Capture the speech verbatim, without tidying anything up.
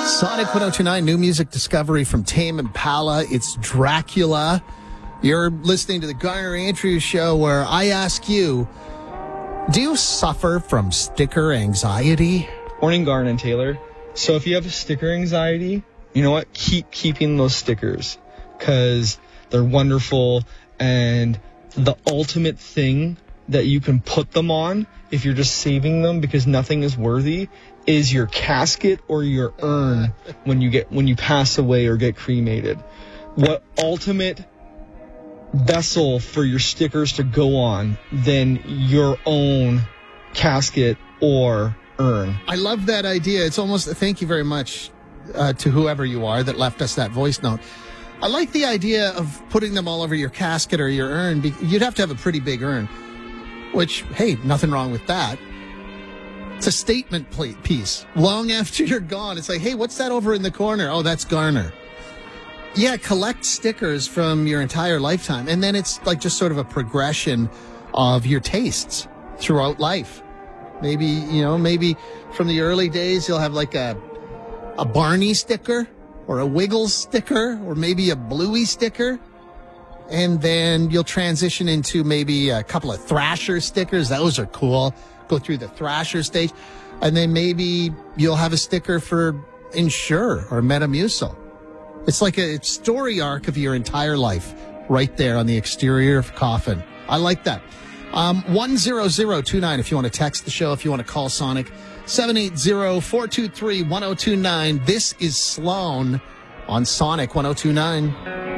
Sonic one oh two nine, new music discovery from Tame Impala. It's Dracula. You're listening to the Garner Andrews Show, where I ask you, do you suffer from sticker anxiety? Morning, Garner and Taylor. So if you have sticker anxiety, you know what? Keep keeping those stickers because they're wonderful, and the ultimate thing that you can put them on if you're just saving them because nothing is worthy is your casket or your urn when you get when you pass away or get cremated. What ultimate vessel for your stickers to go on than your own casket or urn? I love that idea. It's almost, thank you very much uh, to whoever you are that left us that voice note. I like the idea of putting them all over your casket or your urn. You'd have to have a pretty big urn, which, hey, nothing wrong with that. It's a statement piece. Long after you're gone, it's like, hey, what's that over in the corner? Oh, that's Garner. Yeah, collect stickers from your entire lifetime. And then it's like just sort of a progression of your tastes throughout life. Maybe, you know, maybe from the early days, you'll have like a, a Barney sticker or a Wiggles sticker or maybe a Bluey sticker. And then you'll transition into maybe a couple of Thrasher stickers. Those are cool. Go through the Thrasher stage. And then maybe you'll have a sticker for Ensure or Metamucil. It's like a story arc of your entire life right there on the exterior of coffin. I like that. Um, one zero zero two nine if you want to text the show, if you want to call Sonic. seven eight zero, four two three, one oh two nine. This is Sloan on Sonic one oh two nine.